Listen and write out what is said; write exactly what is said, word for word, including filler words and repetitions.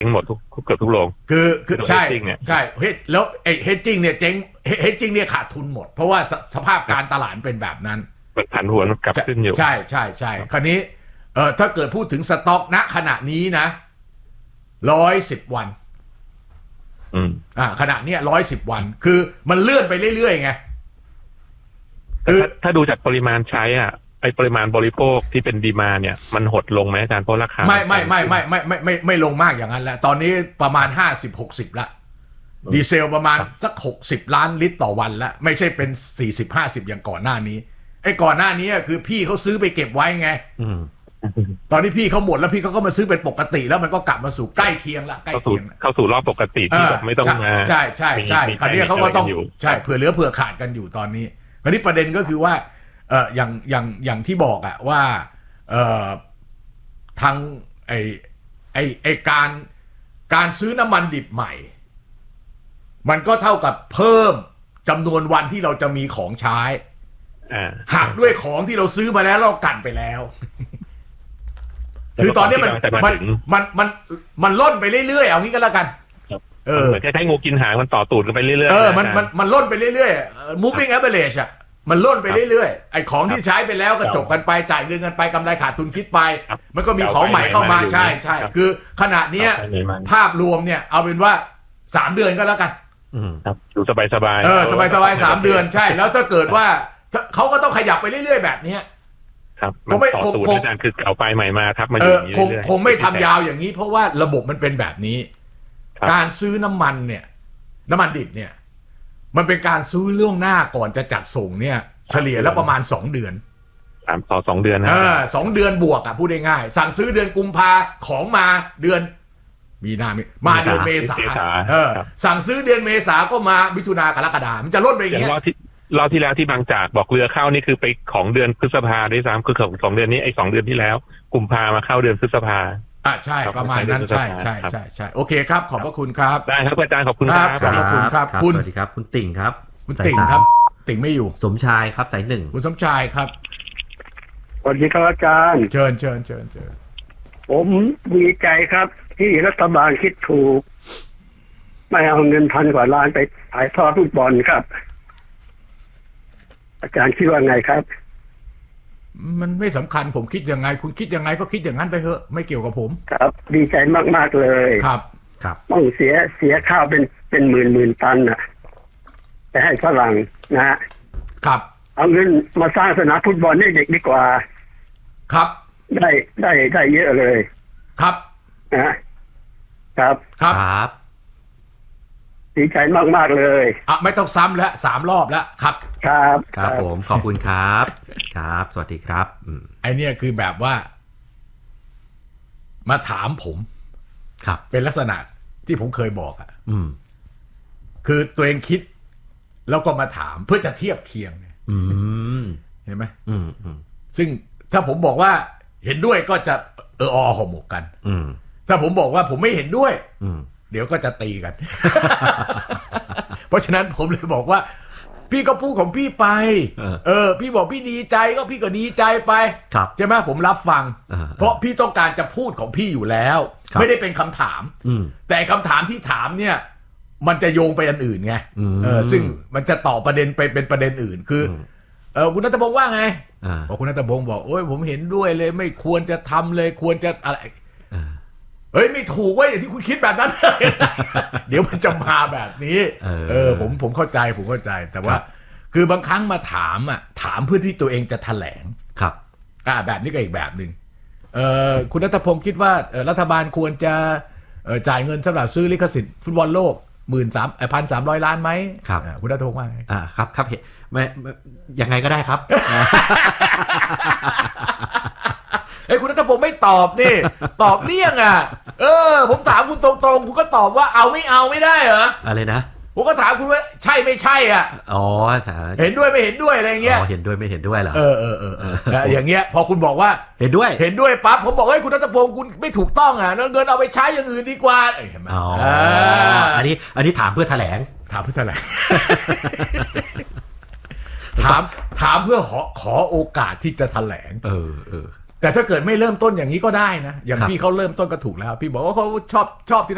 หมดทุกเกือบทุกโรงคือคือใช่ใช่เฮดแล้วไอ้เฮดจิ้งเนี่ยเจ๊งเฮดจิ้งเนี่ยขาดทุนหมดเพราะว่าสภาพการตลาดเป็นแบบนั้นผันผวนกลับขึ้นอยู่ใช่ใช่ใช่คราวนี้เอ่อถ้าเกิดพูดถึงสต็อกณขณะนี้นะร้อยสิบวันอืมอ่าขณะเนี้ยร้อยสิบวันคือมันเลื่อนไปเรื่อยๆไงคือถ้าดูจากปริมาณใช้อ่ะไอปริมาณบริโภคที่เป็นดีมาเนี่ยมันหดลงไหมอาจารย์เพราะราคาไม่ไม่ไม่ไม่ไม่ไม่ไม่ไม่ลงมากอย่างนั้นแล้วตอนนี้ประมาณห้าสิบหกสิบละดีเซลประมาณสักหกสิบล้านลิตรต่อวันละไม่ใช่เป็นสี่สิบห้าสิบอย่างก่อนหน้านี้ไอ้ก่อนหน้านี้คือพี่เขาซื้อไปเก็บไว้ไงตอนนี้พี่เขาหมดแล้วพี่เขาก็มาซื้อเป็นปกติแล้วมันก็กลับมาสู่ใกล้เคียงละใกล้เคียงเข้าสู่รอบปกติที่แบบไม่ต้องมาใช่ใช่ใช่คราวนี้เขาก็ต้องใช่เผื่อเหลือเผื่อขาดกันอยู่ตอนนี้คราวนี้ประเด็นก็คือว่าเอออย่างอย่างอย่างที่บอกอะว่าเออทางไอไอไอการการซื้อน้ำมันดิบใหม่มันก็เท่ากับเพิ่มจำนวนวันที่เราจะมีของใช้หักด้วยของที่เราซื้อมาแล้วเรากันไปแล้วคือตอนนี้มันมันมันมันมันล่นไปเรื่อยๆเอางี้ก็แล้วกันเออเหมือนใช้งูกินหางมันต่อตูดกันไปเรื่อยๆเออมันมันมันล่นไปเรื่อยๆ moving average อ่ะมันล่นไปเรื่อยๆไอ้ของที่ใช้ไปแล้วก็จบกันไปจ่ายเงินกันไปกำไรขาดทุนคิดไปมันก็มีของใหม่เข้ามาใช่ใช่คือขณะเนี้ยภาพรวมเนี่ยเอาเป็นว่าสามเดือนก็แล้วกันครับดูสบายสบายเออสบายสบายสามเดือนใช่แล้วถ้าเกิดว่าเขาก็ต้องขยับไปเรื่อยๆแบบนี้ครับคงไม่คงคงอาจารย์คือเก่าไปใหม่มาครับมาอยู่อย่างนี้คงคงไม่ทำยาวอย่างนี้เพราะว่าระบบมันเป็นแบบนี้การซื้อน้ำมันเนี่ยน้ำมันดิบเนี่ยมันเป็นการซื้อล่วงหน้าก่อนจะจัดส่งเนี่ยเฉลี่ยแล้วประมาณสองเดือนสามต่อสองเดือนนะเออสองเดือนบวกอ่ะพูดง่ายๆสั่งซื้อเดือนกุมภาของมาเดือนมีนามาเดือนเมษาเออสั่งซื้อเดือนเมษาก็มามิถุนากรกฎามันจะลดไปอย่างเงี้ยรอบที่แล้วที่บางจากบอกเรือเข้านี่คือไปของเดือนพฤษภาด้วยซ้ำคือของสองเดือนนี้ไอ้สองเดือนที่แล้วกุมภามาเข้าเดือนพฤษภาอ่ะใช่ประมาณนั้นใช่ใช่ใช่ใช่โอเคครับขอบพระคุณครับได้ครับอาจารย์ขอบคุณครับขอบพระคุณครับคุณสวัสดีครับคุณติ่งครับคุณติ่งครับติ่งไม่อยู่สมชายครับสายหนึ่งคุณสมชายครับสวัสดีครับอาจารย์เชิญเชิญเชิญเชิญผมดีใจครับที่รัฐบาลคิดถูกไม่เอาเงินพันกว่าล้านไปถ่ายทอดฟุตบอลครับอาจารย์คิดว่าไงครับมันไม่สำคัญผมคิดยังไงคุณคิดยังไงก็คิดอย่างนั้นไปเถอะไม่เกี่ยวกับผมครับดีใจมากๆเลยครับครับต้องเสียเสียข้าวเป็นเป็นหมื่นหมื่นตันน่ะไปให้ฝรั่งนะฮะครับเอาเงินมาสร้างสนามฟุตบอลให้เด็กดีกว่าครับได้ได้ได้เยอะเลยครับนะครับครับดีใจมากๆเลยอ่ะไม่ต้องซ้ำแล้วสามรอบแล้วครับครับครับผมขอบคุณครับครับสวัสดีครับไอเนี่ยคือแบบว่ามาถามผมครับเป็นลักษณะที่ผมเคยบอกอ่ะอืมคือตัวเองคิดแล้วก็มาถามเพื่อจะเทียบเคียงเนี่ยเห็นไหมอืมอืมซึ่งถ้าผมบอกว่าเห็นด้วยก็จะเอออห่อหมกกันอืมถ้าผมบอกว่าผมไม่เห็นด้วยอืมเดี๋ยวก็จะตีกัน เพราะฉะนั้นผมเลยบอกว่าพี่ก็พูดของพี่ไป เออ เออพี่บอกพี่ดีใจก็พี่ก็ดีใจไปใช่ไหมผมรับฟังเพราะพี่ต้องการจะพูดของพี่อยู่แล้วไม่ได้เป็นคำถามแต่คำถามที่ถามเนี่ยมันจะโยงไปอันอื่นไงเออซึ่งมันจะต่อประเด็นไปเป็นประเด็นอื่นคือเออคุณณัฐพงศ์ว่าไงบอกคุณณัฐพงศ์บอกโอ้ยผมเห็นด้วยเลยไม่ควรจะทำเลยควรจะอะไรเฮ้ยไม่ถูกเว้ยอย่างที่คุณคิดแบบนั้น เดี๋ยวมันจะมาแบบนี้เออเออผมผมเข้าใจผมเข้าใจแต่ว่าคือบางครั้งมาถามอ่ะถามเพื่อที่ตัวเองจะแถลงครับอ่าแบบนี้ก็อีกแบบนึงเอ่อคุณณัฐพงศ์คิดว่ารัฐบาลควรจะจ่ายเงินสำหรับซื้อลิขสิทธิ์ฟุตบอลโลกหมื่นสามพันสามร้อยล้านไหมครับคุณณัฐพงศ์ว่าไงอ่าครับครับเห็นไม่ยังไงก็ได้ครับไอ้คุณณัฐพงศ์ไม่ตอบนี่ตอบเลี่ยงอ่ะเออผมถามคุณตรงๆคุณก็ตอบว่าเอาไม่เอาไม่ได้เหรออะไรนะผมก็ถามคุณว่าใช่ไม่ใช่อ่ะอ๋อเห็นด้วยไม่เห็นด้วยอะไรเงี้ยอ๋อเห็นด้วยไม่เห็นด้วยเหรอเออเออเอออย่างเงี้ยพอคุณบอกว่าเห็นด้วยเห็นด้วยปั๊บผมบอกเฮ้ยคุณณัฐพงศ์คุณไม่ถูกต้องอ่ะเงินเอาไปใช้อย่างอื่นดีกว่าเห็นไหมอ๋ออันนี้อันนี้ถามเพื่อแถลงถามเพื่อแถลงถามถามเพื่อขอขอโอกาสที่จะแถลงเออเออแต่ถ้าเกิดไม่เริ่มต้นอย่างนี้ก็ได้นะอย่างพี่เขาเริ่มต้นก็ถูกแล้วพี่บอกว่าเขาชอบชอบที่